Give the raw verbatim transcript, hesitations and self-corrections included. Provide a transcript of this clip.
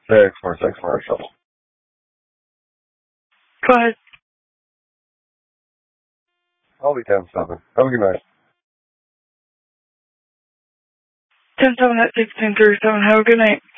Six four six Marshall. Go ahead. I'll be ten seven. Have a good night. ten seven at sixteen thirty-seven. Have a good night.